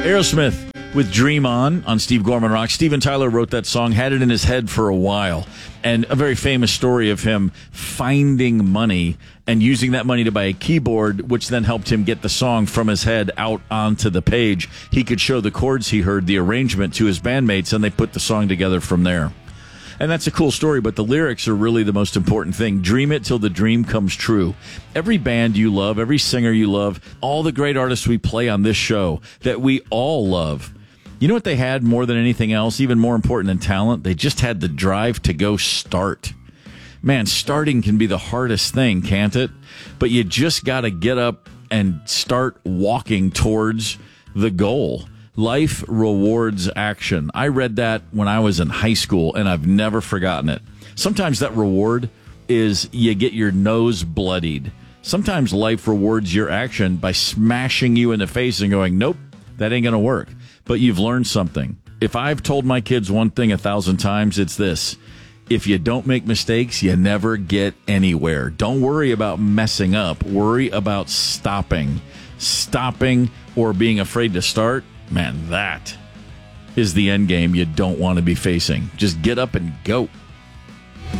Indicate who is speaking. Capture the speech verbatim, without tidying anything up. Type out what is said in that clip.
Speaker 1: Aerosmith with Dream On on Steve Gorman Rock. Steven Tyler wrote that song, had it in his head for a while, and a very famous story of him finding money and using that money to buy a keyboard, which then helped him get the song from his head out onto the page. He could show the chords he heard, the arrangement, to his bandmates, and they put the song together from there. And that's a cool story, but the lyrics are really the most important thing. Dream it till the dream comes true. Every band you love, every singer you love, all the great artists we play on this show that we all love, you know what they had more than anything else, even more important than talent? They just had the drive to go start. Man, starting can be the hardest thing, can't it? But you just got to get up and start walking towards the goal. Life rewards action. I read that when I was in high school, and I've never forgotten it. Sometimes that reward is you get your nose bloodied. Sometimes life rewards your action by smashing you in the face and going, nope, that ain't going to work. But you've learned something. If I've told my kids one thing a thousand times, it's this. If you don't make mistakes, you never get anywhere. Don't worry about messing up. Worry about stopping. Stopping or being afraid to start. Man, that is the end game you don't want to be facing. Just get up and go.